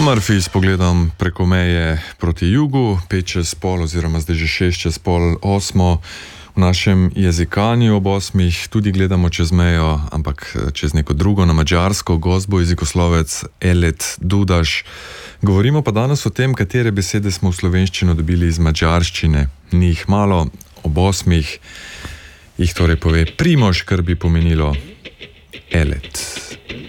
Murphy s pogledom preko meje proti jugu, 5:30 oziroma zdaj že 6:30 v našem jezikanju ob 8. Tudi gledamo čez mejo, ampak čez neko drugo, na Madžarsko. Gost bo jezikoslovec Elet Dudaš. Govorimo pa danes o tem, katere besede smo v slovenščino dobili iz madžarščine. Ni jih malo, ob 8. jih torej pove Primož, kar bi pomenilo Elet.